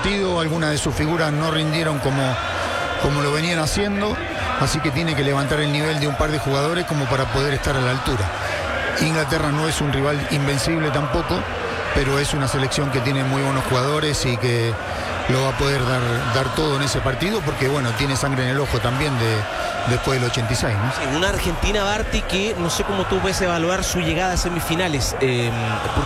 partido, algunas de sus figuras no rindieron como lo venían haciendo, así que tiene que levantar el nivel de un par de jugadores como para poder estar a la altura. Inglaterra no es un rival invencible tampoco, pero es una selección que tiene muy buenos jugadores y que lo va a poder dar todo en ese partido, porque bueno, tiene sangre en el ojo también después del 86, ¿no? Sí, una Argentina, Barty, que no sé cómo tú puedes evaluar su llegada a semifinales.